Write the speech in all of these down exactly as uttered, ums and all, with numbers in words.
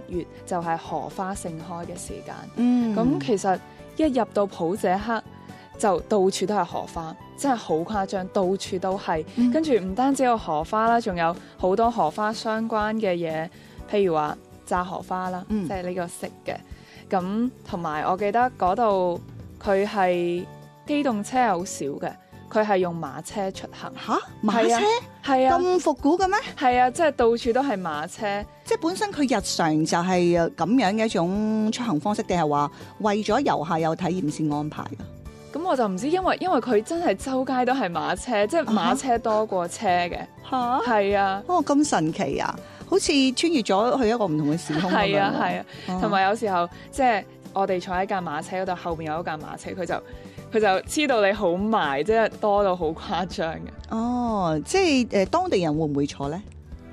月就係荷花盛開嘅時間。 嗯， 咁其實一入到普謝克就到處都係荷花，真係好誇張，到處都係。 嗯、 跟住唔單止有荷花啦，仲有好多荷花相關嘅嘢，譬如話炸荷花啦， 嗯、 即係呢個食嘅。咁同埋我記得嗰度佢係機動車好少嘅，佢係用馬車出行。 嚇，馬車係啊， 咁復古嘅咩？ 係啊，即係到處都係馬車。 即係本身佢日常就係咁樣嘅一種出行方式，定係話為咗遊客有體驗先安排㗎？ 咁我就唔知，因為因為佢真係周街都係馬車，即係馬車多過車嘅。 嚇， 係啊， 哦咁神奇啊！好似穿越咗去一個唔同嘅時空咁樣。 係啊係啊，同埋、啊、有時候即係我哋坐喺架馬車嗰度，後邊有一架馬車，佢就佢就黐到你好埋，即係多到好誇張嘅。 哦，即係誒、呃、當地人會唔會坐咧？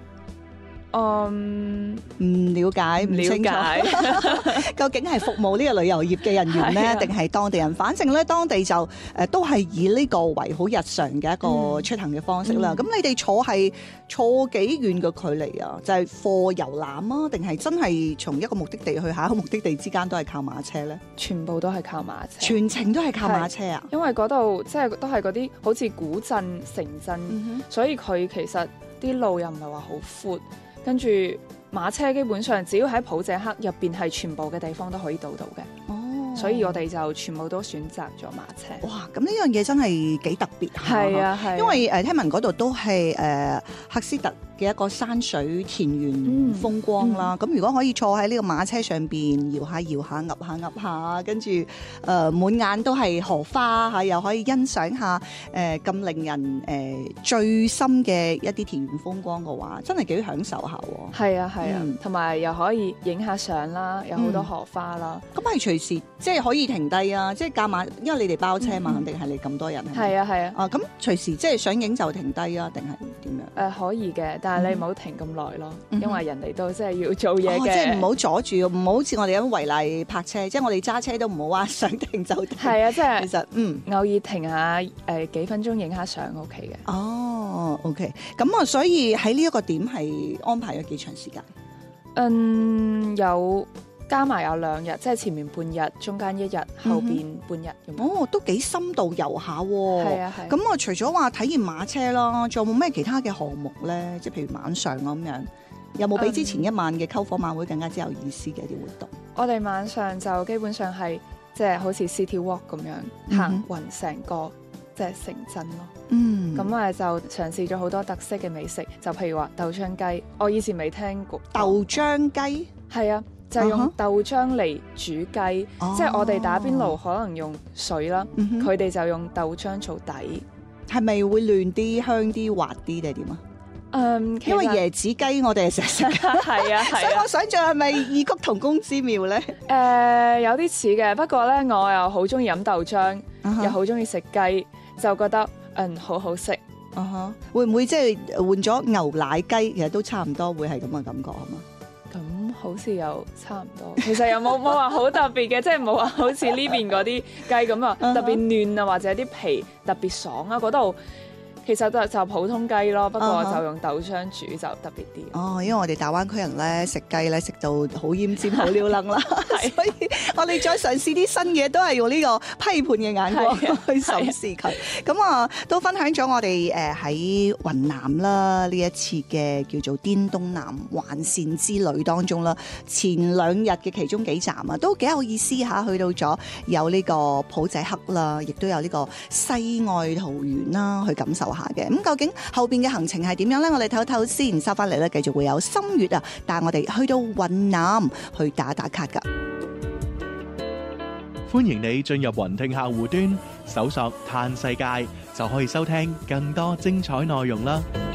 嗯， 唔了解，唔清楚，究竟係服務呢個旅遊業嘅人員咧，定係當地人？反正咧，當地就誒、呃、都係以呢個為好日常嘅一個出行嘅方式啦。咁、嗯、你哋坐係坐幾遠嘅距離啊？就係、是、貨遊覽啊，定係真係從一個目的地去下一個目的地之間都係靠馬車咧？ 全部都係靠馬車， 全程都係靠馬車啊！ 因為嗰度即係都係嗰啲好似古鎮城鎮， 嗯、 所以佢其實啲路又唔係話好闊。跟住馬車基本上只要喺普謝克入邊係全部嘅地方都可以到到嘅，哦，所以我哋就全部都選擇咗馬車。 哇！咁呢樣嘢真係幾特別嚇， 係啊係啊， 因為誒、呃、聽聞嗰度都係誒赫斯特嘅一個山水田園風光啦。咁、嗯嗯、如果可以坐喺呢個馬車上邊搖下搖下揼下揼下，跟住誒滿眼都係荷花嚇，又可以欣賞下誒咁、呃、令人誒、呃、最深嘅一啲田園風光嘅話，真係幾享受下喎。 係啊係啊，同埋、嗯、又可以影下相啦，有好多荷花啦。 咁係、嗯、隨時即係可以停低啊！即係駕馬，因為你哋包車嘛，肯定係你咁多人。 係啊係啊。 啊咁隨時即係想影就停低啊，定係點樣？誒、 呃、可以嘅，但係你唔好停咁耐咯，嗯、因為人哋都真係要做嘢嘅、 哦。即係唔好阻住，唔好好似我哋咁違例泊車，即係我哋揸車都唔好話想停就停。 係啊，即係其實嗯， 偶爾停下誒、呃、幾分鐘影下相 OK 嘅。 哦 OK，咁啊，所以喺呢一個點係安排咗幾長時間？ 嗯，有加埋有兩日，即係前面半日，中間一日，後邊半日咁、嗯。 哦，都幾深度遊下喎。 係啊係。 咁我除咗話體驗馬車啦，仲有冇咩其他嘅項目咧？即係譬如晚上咁樣，有冇比之前一晚嘅篝火晚會更加之有意思嘅一啲活動？ 嗯、我哋晚上就基本上係即係好似 City Walk 咁樣行勻成個即係城鎮咯。嗯，咁誒就嘗試咗好多特色嘅美食，就譬如話豆漿雞，我以前未聽過。 豆漿雞係啊，就係、用豆漿嚟煮雞，uh-huh. 即係我哋打邊爐可能用水啦，佢哋、uh-huh. 就用豆漿做底。係咪會嫩啲、香啲、滑啲定係點啊？ 嗯， 因為椰子雞我哋係成日食， 係啊係啊， 所以我想象係咪異曲同工之妙咧？誒、 呃，有啲似嘅，不過咧我又好中意飲豆漿，uh-huh. 又好中意食雞，就覺得嗯好好食。 啊哈，會唔會即係換咗牛奶雞？其實都差唔多，會係咁嘅感覺係嘛？ 咁好似又差唔多，其實又冇冇話好特別嘅，即係冇話好似呢邊嗰啲雞咁啊，特別嫩啊，或者啲皮特別爽啊，嗰度。其實就就普通雞咯，不過就用豆漿煮就特別啲。 哦，因為我哋大灣區人咧食雞咧食到好奄尖、好撩楞啦，所以我哋再嘗試啲新嘢，都係用呢個批判嘅眼光去審視佢。咁啊，都分享咗我哋誒喺雲南啦呢一次嘅叫做滇東南環線之旅當中啦，前兩日嘅其中幾站啊，都幾有意思嚇。去到咗有呢個普謝克啦，亦都有呢個西愛桃源啦，去感受下嘅。咁究竟後邊嘅行程係點樣咧？我哋唞唞先，收翻嚟咧，繼續會有心月啊，帶我哋去到雲南去打打卡噶。 歡迎你進入雲聽客戶端，搜索嘆世界就可以收聽更多精彩內容啦。